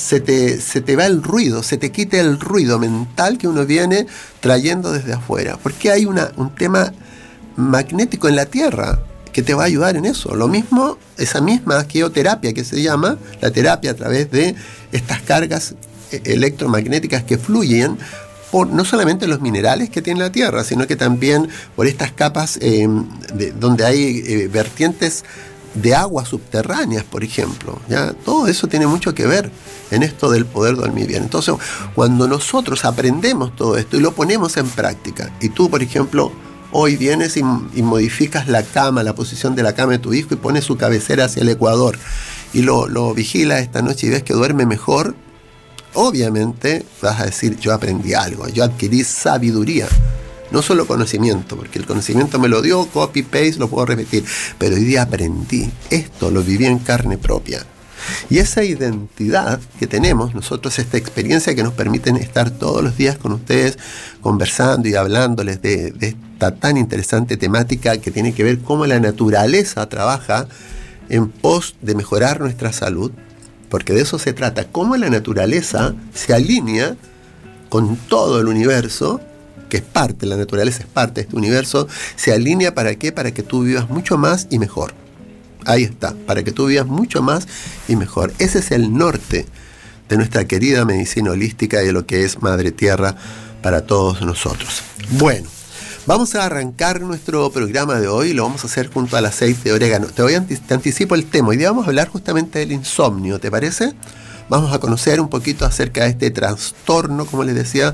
se te va el ruido, se te quita el ruido mental que uno viene trayendo desde afuera. Porque hay un tema magnético en la Tierra que te va a ayudar en eso. Lo mismo, esa misma geoterapia que se llama, la terapia a través de estas cargas electromagnéticas que fluyen por no solamente los minerales que tiene la Tierra, sino que también por estas capas donde hay vertientes de aguas subterráneas, por ejemplo, ¿ya? Todo eso tiene mucho que ver en esto del poder dormir bien. Entonces, cuando nosotros aprendemos todo esto y lo ponemos en práctica, y tú, por ejemplo, hoy vienes y modificas la cama, la posición de la cama de tu hijo y pones su cabecera hacia el ecuador y lo vigilas esta noche y ves que duerme mejor, obviamente vas a decir, yo aprendí algo, yo adquirí sabiduría. No solo conocimiento, porque el conocimiento me lo dio, copy, paste, lo puedo repetir, pero hoy día aprendí, esto lo viví en carne propia. Y esa identidad que tenemos nosotros, esta experiencia que nos permite estar todos los días con ustedes, conversando y hablándoles de esta tan interesante temática que tiene que ver cómo la naturaleza trabaja en pos de mejorar nuestra salud, porque de eso se trata, cómo la naturaleza se alinea con todo el universo, que es parte, la naturaleza es parte de este universo, se alinea ¿para qué? Para que tú vivas mucho más y mejor. Ahí está, para que tú vivas mucho más y mejor. Ese es el norte de nuestra querida medicina holística y de lo que es Madre Tierra para todos nosotros. Bueno, vamos a arrancar nuestro programa de hoy y lo vamos a hacer junto al aceite de orégano. Te anticipo el tema. Hoy día vamos a hablar justamente del insomnio, ¿te parece? Vamos a conocer un poquito acerca de este trastorno, como les decía,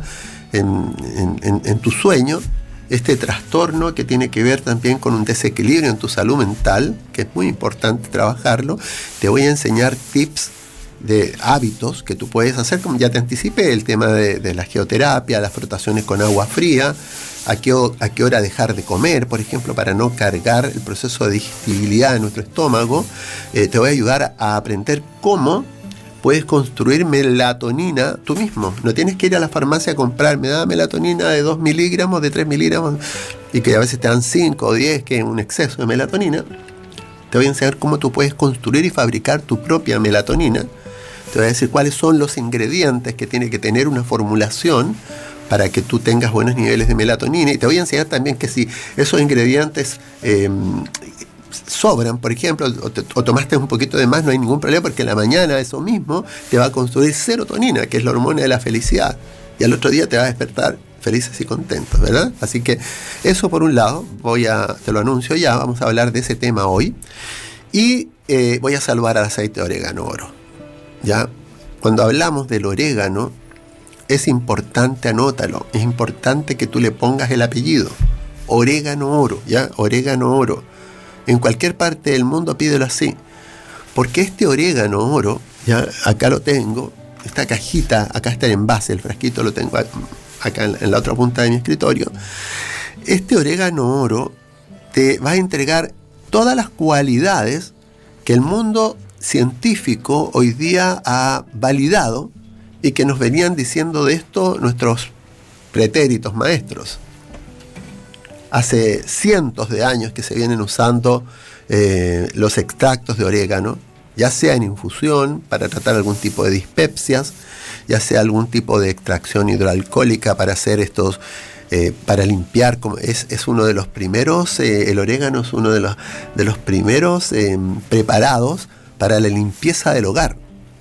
en tu sueño, este trastorno que tiene que ver también con un desequilibrio en tu salud mental, que es muy importante trabajarlo. Te voy a enseñar tips de hábitos que tú puedes hacer, como ya te anticipé, el tema de la geoterapia, las frotaciones con agua fría, a qué hora dejar de comer, por ejemplo, para no cargar el proceso de digestibilidad en nuestro estómago. Te voy a ayudar a aprender cómo puedes construir melatonina tú mismo. No tienes que ir a la farmacia a comprar, me da melatonina de 2 miligramos, de 3 miligramos, y que a veces te dan 5 o 10, que es un exceso de melatonina. Te voy a enseñar cómo tú puedes construir y fabricar tu propia melatonina. Te voy a decir cuáles son los ingredientes que tiene que tener una formulación para que tú tengas buenos niveles de melatonina. Y te voy a enseñar también que si esos ingredientes sobran, por ejemplo, o tomaste un poquito de más, no hay ningún problema, porque en la mañana eso mismo te va a construir serotonina, que es la hormona de la felicidad, y al otro día te va a despertar felices y contentos, ¿verdad? Así que eso por un lado, te lo anuncio ya, vamos a hablar de ese tema hoy, y voy a saludar al aceite de orégano oro, ¿ya? Cuando hablamos del orégano, es importante, anótalo, es importante que tú le pongas el apellido, orégano oro, ¿ya? Orégano oro. En cualquier parte del mundo pídelo así, porque este orégano oro, ya acá lo tengo, esta cajita, acá está el envase, el frasquito lo tengo acá en la otra punta de mi escritorio. Este orégano oro te va a entregar todas las cualidades que el mundo científico hoy día ha validado y que nos venían diciendo de esto nuestros pretéritos maestros. Hace cientos de años que se vienen usando los extractos de orégano, ya sea en infusión para tratar algún tipo de dispepsias, ya sea algún tipo de extracción hidroalcohólica para hacer estos, para limpiar. Es uno de los primeros, el orégano es uno de los primeros preparados para la limpieza del hogar.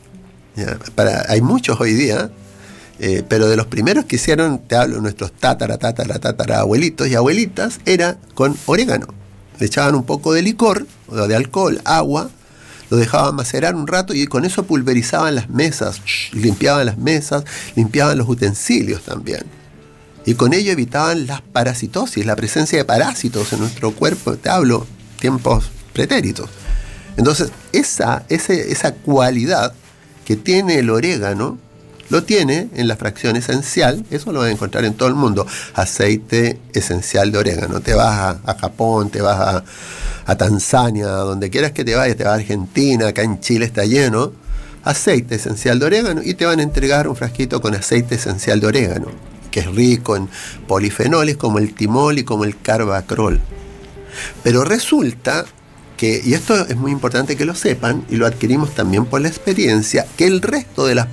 Hay muchos hoy día. Pero de los primeros que hicieron, te hablo, nuestros tatara abuelitos y abuelitas, era con orégano. Le echaban un poco de licor, o de alcohol, agua, lo dejaban macerar un rato y con eso pulverizaban las mesas, limpiaban las mesas, limpiaban los utensilios también. Y con ello evitaban las parasitosis, la presencia de parásitos en nuestro cuerpo, te hablo, tiempos pretéritos. Entonces, esa cualidad que tiene el orégano, lo tiene en la fracción esencial, eso lo vas a encontrar en todo el mundo, aceite esencial de orégano. Te vas a Japón, te vas a Tanzania, donde quieras que te vayas, te vas a Argentina, acá en Chile está lleno, aceite esencial de orégano, y te van a entregar un frasquito con aceite esencial de orégano, que es rico en polifenoles como el timol y como el carbacrol. Pero resulta que, y esto es muy importante que lo sepan, y lo adquirimos también por la experiencia, que el resto de las